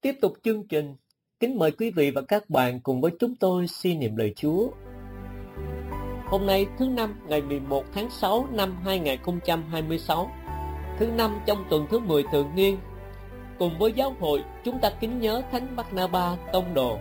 Tiếp tục chương trình, kính mời quý vị và các bạn cùng với chúng tôi suy niệm lời Chúa. Hôm nay thứ Năm ngày 11 tháng 6 năm 2026, thứ Năm trong tuần thứ 10 thường niên. Cùng với giáo hội, chúng ta kính nhớ Thánh Barnaba tông đồ.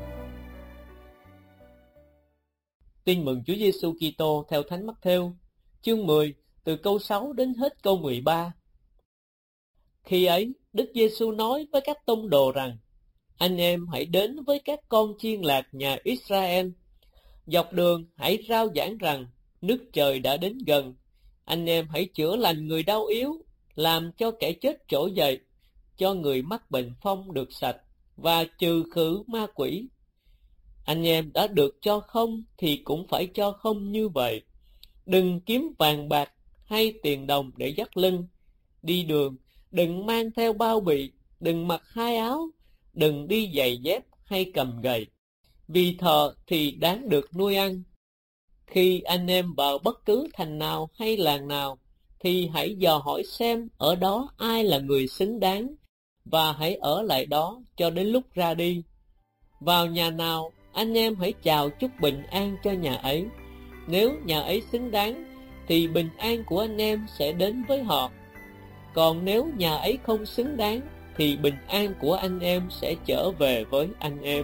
Tin mừng Chúa Giêsu Kitô theo Thánh Mắc-thêu, chương 10, từ câu 6 đến hết câu 13. Khi ấy, Đức Giêsu nói với các tông đồ rằng: Anh em hãy đến với các con chiên lạc nhà Israel. Dọc đường hãy rao giảng rằng nước trời đã đến gần. Anh em hãy chữa lành người đau yếu, làm cho kẻ chết trỗi dậy, cho người mắc bệnh phong được sạch, và trừ khử ma quỷ. Anh em đã được cho không thì cũng phải cho không như vậy. Đừng kiếm vàng bạc hay tiền đồng để dắt lưng. Đi đường đừng mang theo bao bì, đừng mặc hai áo, đừng đi giày dép hay cầm gậy, vì thợ thì đáng được nuôi ăn. Khi anh em vào bất cứ thành nào hay làng nào, thì hãy dò hỏi xem ở đó ai là người xứng đáng, và hãy ở lại đó cho đến lúc ra đi. Vào nhà nào, anh em hãy chào chúc bình an cho nhà ấy. Nếu nhà ấy xứng đáng, thì bình an của anh em sẽ đến với họ. Còn nếu nhà ấy không xứng đáng, thì bình an của anh em sẽ trở về với anh em.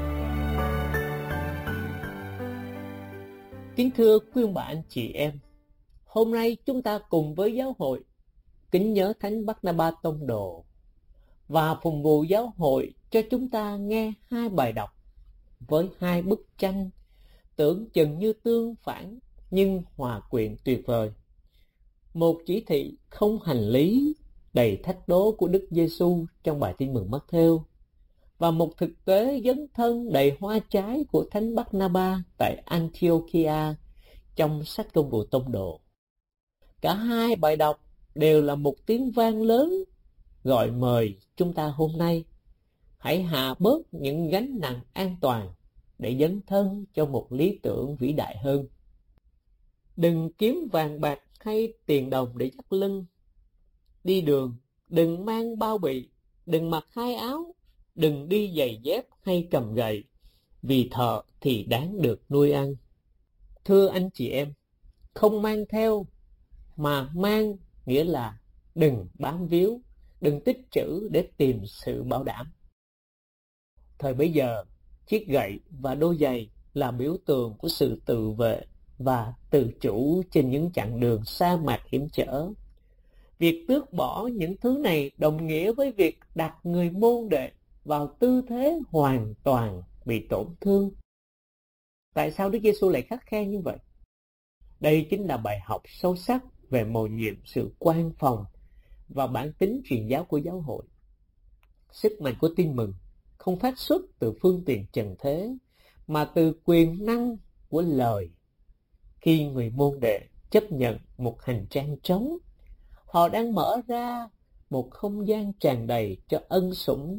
Kính thưa quý ông bà anh chị em, hôm nay chúng ta cùng với giáo hội kính nhớ Thánh Barnaba tông đồ và phụng vụ giáo hội cho chúng ta nghe hai bài đọc với hai bức tranh tưởng chừng như tương phản nhưng hòa quyện tuyệt vời. Một chỉ thị không hành lý đầy thách đố của Đức Giêsu trong bài Tin mừng Mắc-thêu, và một thực tế dấn thân đầy hoa trái của Thánh Barnaba tại Antiochia trong sách Công vụ tông đồ. Cả hai bài đọc đều là một tiếng vang lớn gọi mời chúng ta hôm nay hãy hạ bớt những gánh nặng an toàn để dấn thân cho một lý tưởng vĩ đại hơn. Đừng kiếm vàng bạc hay tiền đồng để dắt lưng. Đi đường đừng mang bao bì, đừng mặc hai áo, đừng đi giày dép hay cầm gậy, vì thợ thì đáng được nuôi ăn. Thưa anh chị em, không mang theo mà mang nghĩa là đừng bám víu, đừng tích trữ để tìm sự bảo đảm. Thời bấy giờ, chiếc gậy và đôi giày là biểu tượng của sự tự vệ và tự chủ trên những chặng đường sa mạc hiểm trở. Việc tước bỏ những thứ này đồng nghĩa với việc đặt người môn đệ vào tư thế hoàn toàn bị tổn thương. Tại sao Đức Giêsu lại khắt khe như vậy? Đây chính là bài học sâu sắc về mầu nhiệm sự quan phòng và bản tính truyền giáo của giáo hội. Sức mạnh của tin mừng không phát xuất từ phương tiện trần thế, mà từ quyền năng của lời. Khi người môn đệ chấp nhận một hành trang trống, họ đang mở ra một không gian tràn đầy cho ân sủng.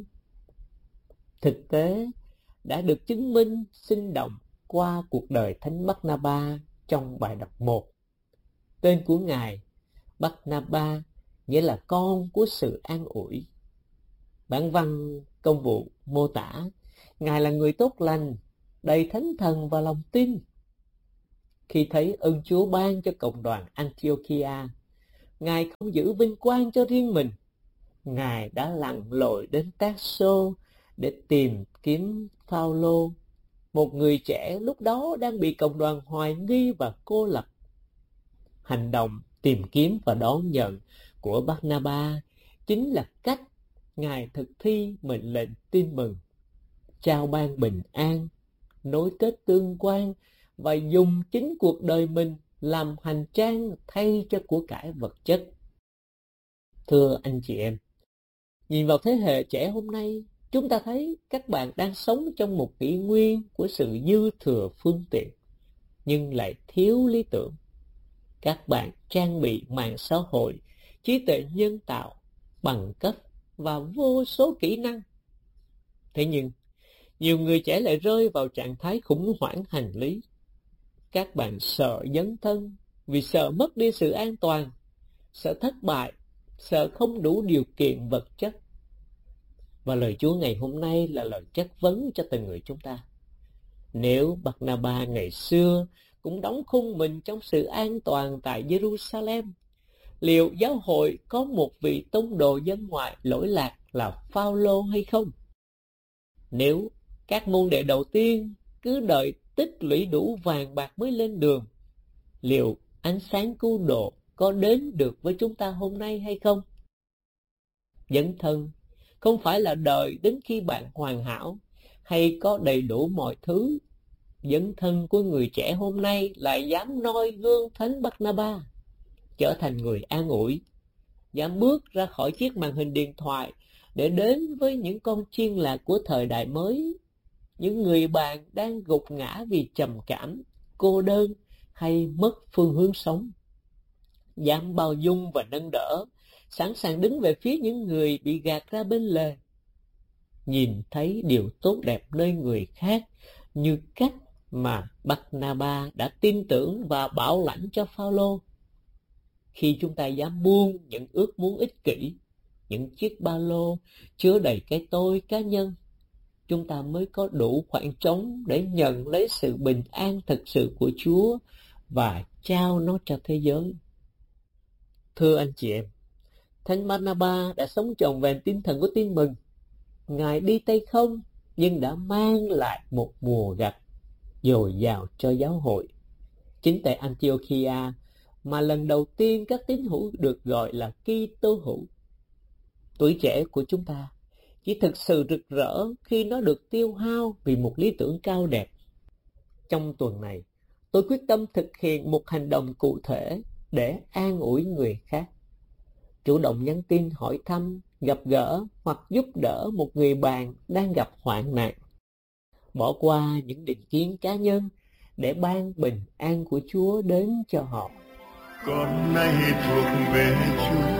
Thực tế đã được chứng minh sinh động qua cuộc đời Thánh Barnaba trong bài đọc 1. Tên của Ngài Barnaba nghĩa là con của sự an ủi. Bản văn Công vụ mô tả Ngài là người tốt lành, đầy thánh thần và lòng tin. Khi thấy ơn Chúa ban cho cộng đoàn Antiochia, Ngài không giữ vinh quang cho riêng mình. Ngài đã lặn lội đến Tarso để tìm kiếm Phao-lô, một người trẻ lúc đó đang bị cộng đoàn hoài nghi và cô lập. Hành động tìm kiếm và đón nhận của Barnaba chính là cách Ngài thực thi mệnh lệnh tin mừng, trao ban bình an, nối kết tương quan và dùng chính cuộc đời mình làm hành trang thay cho của cải vật chất. Thưa anh chị em, nhìn vào thế hệ trẻ hôm nay, chúng ta thấy các bạn đang sống trong một kỷ nguyên của sự dư thừa phương tiện, nhưng lại thiếu lý tưởng. Các bạn trang bị mạng xã hội, trí tuệ nhân tạo, bằng cấp và vô số kỹ năng. Thế nhưng, nhiều người trẻ lại rơi vào trạng thái khủng hoảng hành lý. Các bạn sợ dấn thân vì sợ mất đi sự an toàn, sợ thất bại, sợ không đủ điều kiện vật chất. Và lời Chúa ngày hôm nay là lời chất vấn cho từng người chúng ta. Nếu Barnaba ngày xưa cũng đóng khung mình trong sự an toàn tại Jerusalem, liệu giáo hội có một vị tông đồ dân ngoại lỗi lạc là Phao-lô hay không? Nếu các môn đệ đầu tiên cứ đợi tích lũy đủ vàng bạc mới lên đường, liệu ánh sáng cứu độ có đến được với chúng ta hôm nay hay không? Dấn thân không phải là đợi đến khi bạn hoàn hảo hay có đầy đủ mọi thứ. Dấn thân của người trẻ hôm nay lại dám noi gương Thánh Barnaba, trở thành người an ủi, dám bước ra khỏi chiếc màn hình điện thoại để đến với những con chiên lạc của thời đại mới, những người bạn đang gục ngã vì trầm cảm, cô đơn hay mất phương hướng sống. Dám bao dung và nâng đỡ, sẵn sàng đứng về phía những người bị gạt ra bên lề. Nhìn thấy điều tốt đẹp nơi người khác như cách mà Barnaba đã tin tưởng và bảo lãnh cho Phao-lô. Khi chúng ta dám buông những ước muốn ích kỷ, những chiếc ba lô chứa đầy cái tôi cá nhân, chúng ta mới có đủ khoảng trống để nhận lấy sự bình an thực sự của Chúa và trao nó cho thế giới. Thưa anh chị em, Thánh Barnaba đã sống trọn vẹn tinh thần của tin mừng. Ngài đi tay không nhưng đã mang lại một mùa gặt dồi dào cho giáo hội. Chính tại Antiochia mà lần đầu tiên các tín hữu được gọi là Kitô hữu. Tuổi trẻ của chúng ta chỉ thực sự rực rỡ khi nó được tiêu hao vì một lý tưởng cao đẹp. Trong tuần này, tôi quyết tâm thực hiện một hành động cụ thể để an ủi người khác. Chủ động nhắn tin hỏi thăm, gặp gỡ hoặc giúp đỡ một người bạn đang gặp hoạn nạn. Bỏ qua những định kiến cá nhân để ban bình an của Chúa đến cho họ. Con nay thuộc về Chúa.